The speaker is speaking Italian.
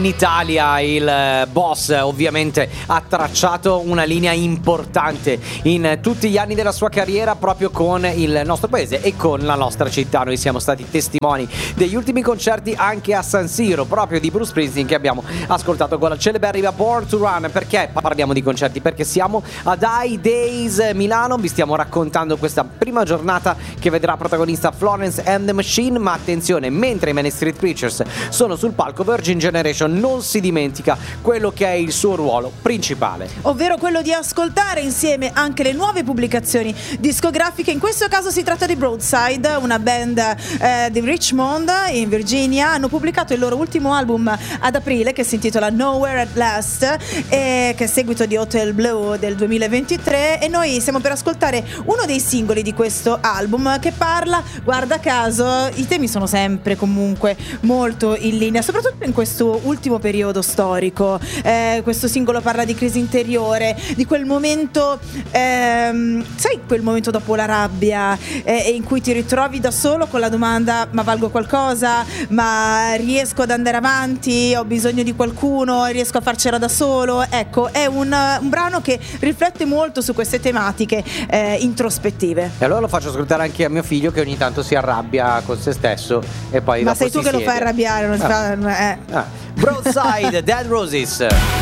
In Italia il boss ovviamente ha tracciato una linea importante in tutti gli anni della sua carriera proprio con il nostro paese e con la nostra città. Noi siamo stati testimoni degli ultimi concerti anche a San Siro, proprio di Bruce Springsteen, che abbiamo ascoltato con la celeberrima Born to Run. Perché parliamo di concerti? Perché siamo ad I Days Milano, vi stiamo raccontando questa prima giornata che vedrà protagonista Florence and the Machine, ma attenzione, mentre i Manic Street Preachers sono sul palco, Virgin Generation non si dimentica quello che è il suo ruolo principale, ovvero quello di ascoltare insieme anche le nuove pubblicazioni discografiche. In questo caso si tratta di Broadside, una band di Richmond in Virginia. Hanno pubblicato il loro ultimo album ad aprile, che si intitola Nowhere at Last, che è seguito di Hotel Blue del 2023, e noi stiamo per ascoltare uno dei singoli di questo album che parla, guarda caso, i temi sono sempre comunque molto in linea, soprattutto in questo ultimo periodo storico. Questo singolo parla di crisi interiore, di quel momento, sai, quel momento dopo la rabbia, in cui ti ritrovi da solo con la domanda: ma valgo qualcosa? Ma riesco ad andare avanti? Ho bisogno di qualcuno? Riesco a farcela da solo? Ecco, è un brano che riflette molto su queste tematiche introspettive. E allora lo faccio ascoltare anche a mio figlio, che ogni tanto si arrabbia con se stesso e poi ma dopo sei tu che siede. lo fai arrabbiare, non si fa. Broadside, Dead Roses.